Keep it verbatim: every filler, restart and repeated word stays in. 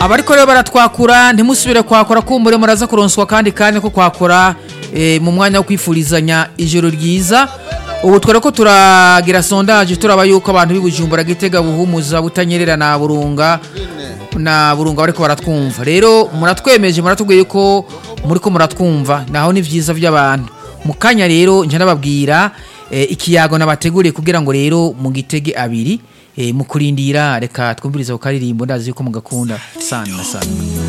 abariko rero baratwakura ntimusubire kwakora kumbure muraza kuronswa kandi kandi ko kwakora e, mu mwanya wo kwifurizanya ijoro ryiza. Ubu twere ko turagira sondage turaba yuko abantu bibujumbura Gitega Buhumuza Butanyerera na Burunga na Burunga bariko baratwumva. Rero muratwemeje muratubwiye ko muriko muratwumva naho ni vyiza by'abantu. Mukanya rero nje nababwira e, ikiyago nabateguriye kugira ngo rero mu Gitege abiri e, mukurindira reka twumvirize ukaririmbo ndazi yuko mugakunda sana sana.